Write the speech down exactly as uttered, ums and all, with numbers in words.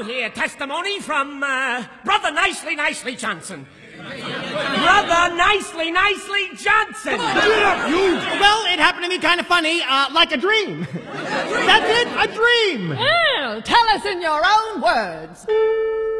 hear testimony from uh, Brother Nicely Nicely Johnson. Brother Nicely Nicely Johnson! Well, it happened to me kind of funny, uh, like a dream. That's it, a dream! Well, tell us in your own words.